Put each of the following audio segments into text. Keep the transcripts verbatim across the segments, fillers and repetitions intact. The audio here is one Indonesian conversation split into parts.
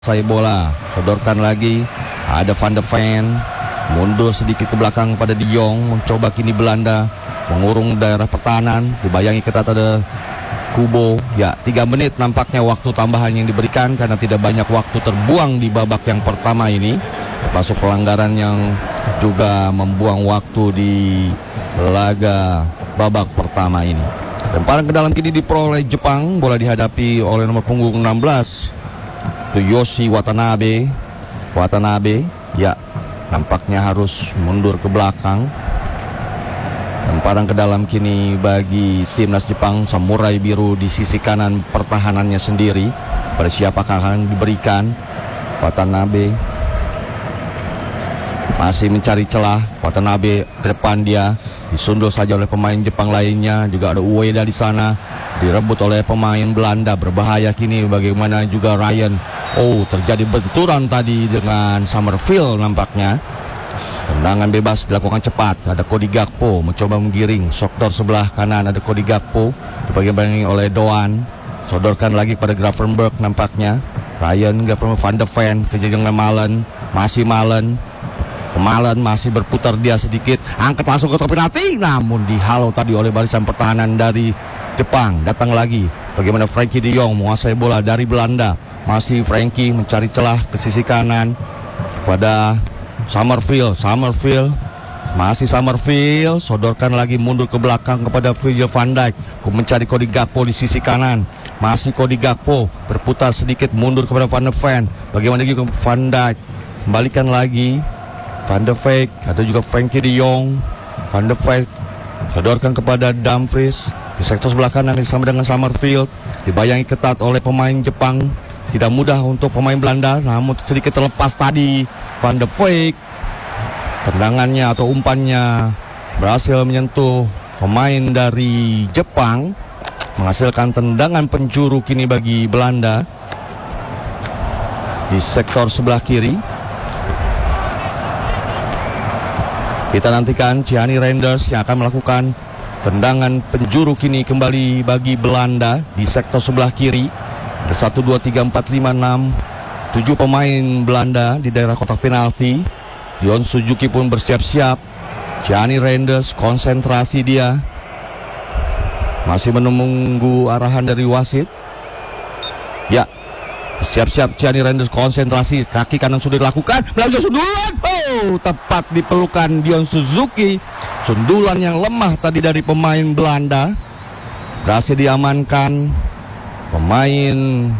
Saya bola, sodorkan lagi. Ada Van de Ven, mundur sedikit ke belakang pada De Jong. Mencoba kini Belanda mengurung daerah pertahanan. Dibayangi ketat ada Kubo. Ya, tiga menit nampaknya waktu tambahan yang diberikan karena tidak banyak waktu terbuang di babak yang pertama ini. Masuk pelanggaran yang juga membuang waktu di laga babak pertama ini. Lemparan ke dalam kini diperoleh Jepang. Bola dihadapi oleh nomor punggung enam belas. Itu Yoshi Watanabe. Watanabe, ya, nampaknya harus mundur ke belakang. Lemparan ke dalam kini bagi timnas Jepang. Samurai biru di sisi kanan pertahanannya sendiri. Pada siapakah akan diberikan? Watanabe masih mencari celah. Watanabe ke depan dia, disundul saja oleh pemain Jepang lainnya. Juga ada Ueda di sana, direbut oleh pemain Belanda. Berbahaya kini bagaimana juga Ryan. Oh, terjadi benturan tadi dengan Summerfield nampaknya. Tendangan bebas dilakukan cepat. Ada Cody Gakpo mencoba menggiring. Soktor sebelah kanan ada Cody Gakpo, dibagi-bagi oleh Doan. Sodorkan lagi pada Gravenberch nampaknya. Ryan Gravenberch, Van de Ven, kejadian Malen. Masih Malen. Malen masih berputar dia sedikit. Angkat langsung ke kotak penalti. Namun dihalau tadi oleh barisan pertahanan dari Jepang. Datang lagi. Bagaimana Frenkie de Jong menguasai bola dari Belanda. Masih Frenkie mencari celah ke sisi kanan pada Summerfield. Summerfield masih Summerfield, sodorkan lagi mundur ke belakang kepada Virgil van Dijk. Mencari Cody Gakpo di sisi kanan. Masih Cody Gakpo berputar sedikit mundur kepada Van de Ven. Bagaimana juga Van Dijk, kembalikan lagi Van de Beek atau juga Frenkie de Jong. Van de Beek sodorkan kepada Dumfries di sektor sebelah kanan bersama dengan Summerfield. Dibayangi ketat oleh pemain Jepang. Tidak mudah untuk pemain Belanda, namun sedikit terlepas tadi. Van de Beek, tendangannya atau umpannya berhasil menyentuh pemain dari Jepang, menghasilkan tendangan penjuru kini bagi Belanda di sektor sebelah kiri. Kita nantikan Gianni Reinders yang akan melakukan tendangan penjuru kini kembali bagi Belanda di sektor sebelah kiri. Ada satu, dua, tiga, empat, lima, enam, tujuh pemain Belanda di daerah kotak penalti. Yon Suzuki pun bersiap-siap. Gianni Reinders konsentrasi dia, masih menunggu arahan dari wasit. Ya, siap-siap Gianni Reinders konsentrasi. Kaki kanan sudah dilakukan, melalui sundulan. Oh, tepat di pelukan Dion Suzuki. Sundulan yang lemah tadi dari pemain Belanda berhasil diamankan pemain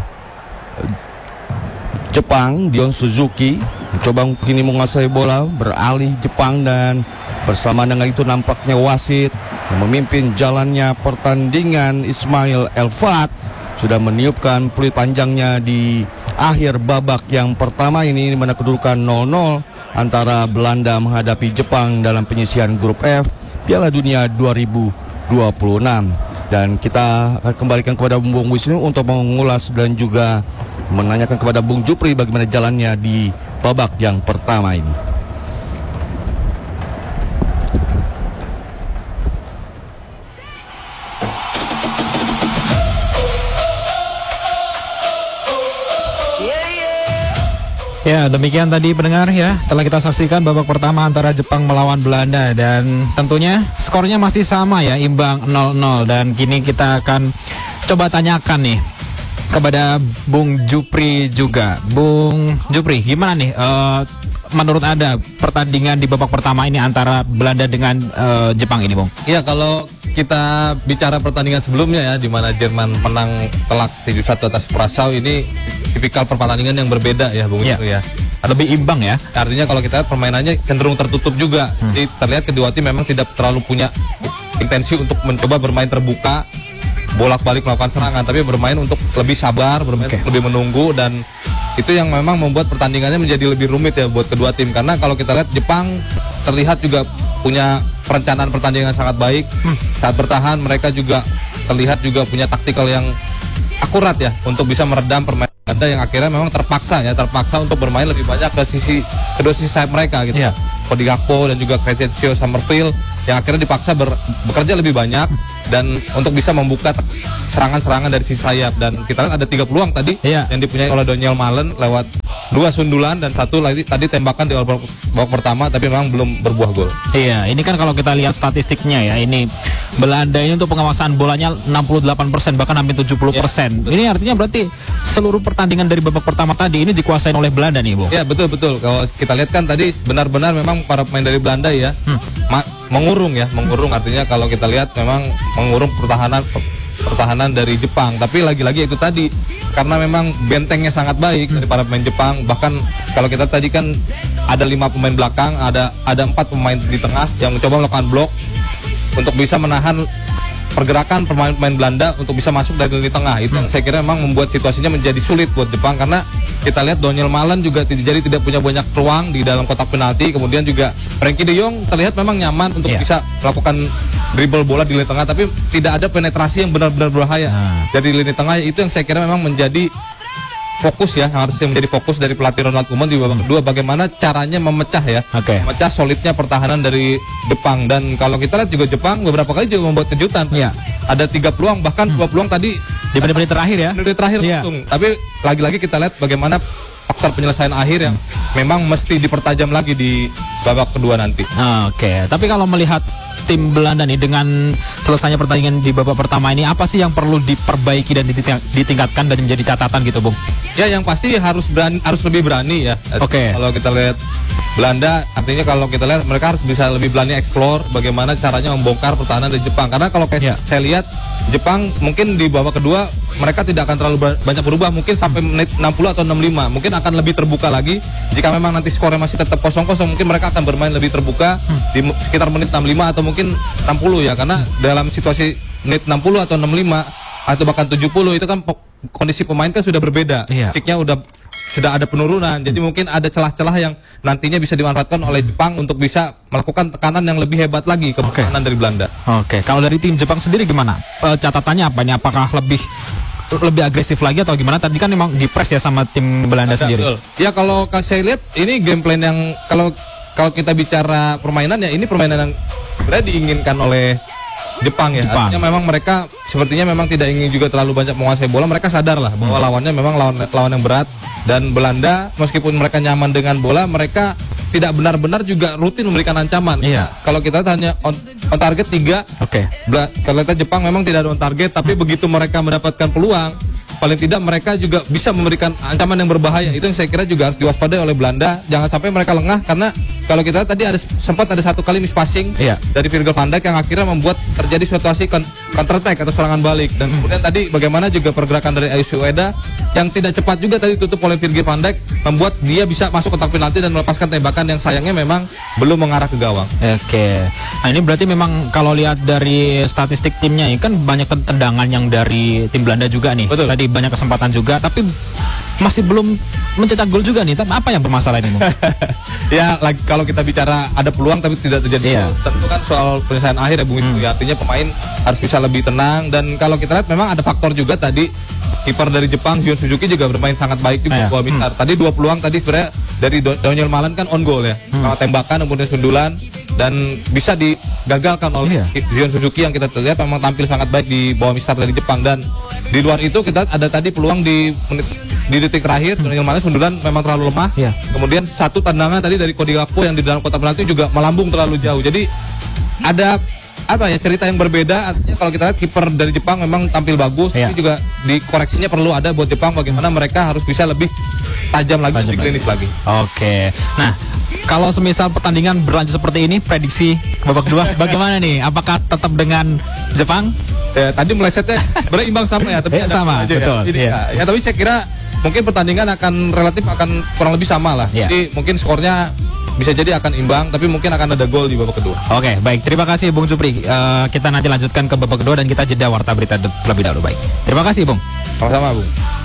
Jepang. Dion Suzuki mencoba kini menguasai bola, beralih Jepang, dan bersama dengan itu nampaknya wasit yang memimpin jalannya pertandingan, Ismail Elfat, sudah meniupkan peluit panjangnya di akhir babak yang pertama ini, di mana kedudukan nol nol antara Belanda menghadapi Jepang dalam penyisihan grup F Piala Dunia dua ribu dua puluh enam. Dan kita akan kembalikan kepada Bung Wisnu untuk mengulas dan juga menanyakan kepada Bung Jupri bagaimana jalannya di babak yang pertama ini. Ya, demikian tadi pendengar ya, telah kita saksikan babak pertama antara Jepang melawan Belanda, dan tentunya skornya masih sama ya, imbang nol nol. Dan kini kita akan coba tanyakan nih kepada Bung Jupri juga. Bung Jupri, gimana nih uh, menurut Anda pertandingan di babak pertama ini antara Belanda dengan uh, Jepang ini, Bung? Iya, kalau kita bicara pertandingan sebelumnya ya, di mana Jerman menang telak tujuh satu atas Prasau, ini tipikal pertandingan yang berbeda ya, Bung. Ya, ya. Lebih imbang ya. Artinya kalau kita lihat permainannya cenderung tertutup juga. Hmm. Jadi terlihat kedua tim memang tidak terlalu punya intensi untuk mencoba bermain terbuka, bolak-balik melakukan serangan, tapi bermain untuk lebih sabar, bermain okay. lebih menunggu, dan itu yang memang membuat pertandingannya menjadi lebih rumit ya buat kedua tim. Karena kalau kita lihat Jepang terlihat juga punya perencanaan pertandingan sangat baik. Hmm. Saat bertahan mereka juga terlihat juga punya taktikal yang akurat ya untuk bisa meredam permainan Belanda yang akhirnya memang terpaksa ya terpaksa untuk bermain lebih banyak ke sisi kedua sisi sayap mereka gitu. Yeah. Cody Gakpo dan juga Crescencio Summerfield yang akhirnya dipaksa ber, bekerja lebih banyak dan untuk bisa membuka serangan-serangan dari sisi sayap. Dan kita lihat ada tiga peluang tadi Iya. yang dipunyai oleh Daniel Malen lewat dua sundulan dan satu lagi tadi tembakan di babak babak pertama, tapi memang belum berbuah gol. Iya, ini kan kalau kita lihat statistiknya ya, ini Belanda ini untuk penguasaan bolanya enam puluh delapan persen, bahkan hampir tujuh puluh persen. Ya, ini artinya berarti seluruh pertandingan dari babak pertama tadi ini dikuasain oleh Belanda nih, Bung. Ya, betul-betul. Kalau kita lihat kan tadi benar-benar memang para pemain dari Belanda ya hmm. mengurung ya, mengurung artinya kalau kita lihat memang mengurung pertahanan pertahanan dari Jepang. Tapi lagi-lagi itu tadi karena memang bentengnya sangat baik dari para pemain Jepang. Bahkan kalau kita tadi kan ada lima pemain belakang, ada ada empat pemain di tengah yang mencoba melakukan blok untuk bisa menahan pergerakan pemain-pemain Belanda untuk bisa masuk dari lini tengah. Itu yang saya kira memang membuat situasinya menjadi sulit buat Jepang, karena kita lihat Daniel Malen juga tidak jadi tidak punya banyak ruang di dalam kotak penalti. Kemudian juga Frenkie de Jong terlihat memang nyaman untuk yeah. bisa melakukan dribble bola di lini tengah, tapi tidak ada penetrasi yang benar-benar berbahaya nah. dari lini tengah. Itu yang saya kira memang menjadi fokus ya, harusnya menjadi fokus dari pelatih Ronald Koeman di babak kedua, bagaimana caranya memecah ya, okay. memecah solidnya pertahanan dari Jepang. Dan kalau kita lihat juga Jepang beberapa kali juga membuat kejutan, yeah. ada tiga peluang, bahkan hmm. dua peluang tadi di menit-menit terakhir ya, menit terakhir yeah. langsung. Tapi lagi-lagi kita lihat bagaimana faktor penyelesaian akhir yang hmm. memang mesti dipertajam lagi di babak kedua nanti. Oke, okay. Tapi kalau melihat tim Belanda nih dengan selesainya pertandingan di babak pertama ini, apa sih yang perlu diperbaiki dan ditingkatkan dan menjadi catatan gitu, Bung? Ya, yang pasti harus berani, harus lebih berani ya. Oke. Okay. Kalau kita lihat Belanda, artinya kalau kita lihat mereka harus bisa lebih berani eksplor bagaimana caranya membongkar pertahanan dari Jepang. Karena kalau kayak yeah. saya lihat Jepang mungkin di babak kedua mereka tidak akan terlalu banyak berubah, mungkin sampai menit enam puluh atau enam puluh lima mungkin akan lebih terbuka lagi. Jika memang nanti skornya masih tetap kosong kosong, mungkin mereka akan bermain lebih terbuka hmm. di sekitar menit enam puluh lima atau mungkin enam puluh ya, karena dalam situasi menit enam puluh atau enam puluh lima atau bahkan tujuh puluh itu kan kondisi pemain kan sudah berbeda, iya. fisiknya udah sudah ada penurunan, jadi mungkin ada celah-celah yang nantinya bisa dimanfaatkan oleh Jepang untuk bisa melakukan tekanan yang lebih hebat lagi ke pertahanan okay. dari Belanda. Oke, okay. Kalau dari tim Jepang sendiri gimana? E, catatannya apa ini? Apakah lebih lebih agresif lagi atau gimana? Tadi kan memang dipres ya sama tim Belanda ada, sendiri. Betul. Ya, kalau saya lihat ini game plan yang kalau kalau kita bicara permainan ya, ini permainan yang sebenarnya diinginkan oleh Jepang ya. Jepang. Artinya memang mereka sepertinya memang tidak ingin juga terlalu banyak menguasai bola. Mereka sadar lah bahwa hmm. lawannya memang lawan lawan yang berat, dan Belanda meskipun mereka nyaman dengan bola, mereka tidak benar-benar juga rutin memberikan ancaman. Iya. Kalau kita tanya on, on target tiga, oke. Okay. Kalau kita Jepang memang tidak ada on target, tapi hmm. begitu mereka mendapatkan peluang, paling tidak mereka juga bisa memberikan ancaman yang berbahaya. Itu yang saya kira juga harus diwaspadai oleh Belanda. Jangan sampai mereka lengah, karena kalau kita tadi ada sempat ada satu kali miss passing iya. dari Virgil van Dijk yang akhirnya membuat terjadi situasi counter attack atau serangan balik. Dan kemudian tadi bagaimana juga pergerakan dari Ayushi Ueda yang tidak cepat juga tadi tutup oleh Virgil van Dijk, membuat dia bisa masuk kotak penalti dan melepaskan tembakan yang sayangnya memang belum mengarah ke gawang. Oke. Nah, ini berarti memang kalau lihat dari statistik timnya ini kan banyak tendangan yang dari tim Belanda juga nih. Betul. Tadi banyak kesempatan juga, tapi masih belum mencetak gol juga nih. Tapi apa yang bermasalah ini, Bung? Ya, lagi kalau kita bicara ada peluang tapi tidak terjadi iya. gol, tentu kan soal penyelesaian akhir ya, Bung. Hmm. Ya, artinya pemain harus bisa lebih tenang. Dan kalau kita lihat memang ada faktor juga tadi, kiper dari Jepang Jun Suzuki juga bermain sangat baik juga. Ah, ya. hmm. Tadi dua peluang tadi sebenarnya dari Daniel Malen kan on goal ya, hmm. tembakan kemudian sundulan, dan bisa digagalkan oleh iya. Jun Suzuki yang kita lihat memang tampil sangat baik di bawah mistar dari Jepang. Dan di luar itu kita ada tadi peluang di menit, di detik terakhir hmm. Daniel Malen sundulan memang terlalu lemah. Yeah. Kemudian satu tendangan tadi dari Cody Gakpo yang di dalam kotak penalti juga melambung terlalu jauh. Jadi ada apa ya, cerita yang berbeda. Artinya kalau kita lihat kiper dari Jepang memang tampil bagus, yeah. tapi juga dikoreksinya perlu ada buat Jepang, bagaimana mereka harus bisa lebih tajam lagi, tajam lebih klinis lagi. Oke. Nah, kalau semisal pertandingan berlanjut seperti ini, prediksi babak kedua bagaimana nih? Apakah tetap dengan Jepang? Ya, tadi melesetnya berimbang sama ya, tapi ya, sama, aja betul. Ya. Jadi, ya. Ya, ya, tapi saya kira mungkin pertandingan akan relatif akan kurang lebih sama lah. Ya. Jadi mungkin skornya bisa jadi akan imbang, tapi mungkin akan ada gol di babak kedua. Oke, baik. Terima kasih Bung Supri. Uh, kita nanti lanjutkan ke babak kedua dan kita jeda warta berita terlebih dahulu. Baik. Terima kasih, Bung. Sama-sama, Bung.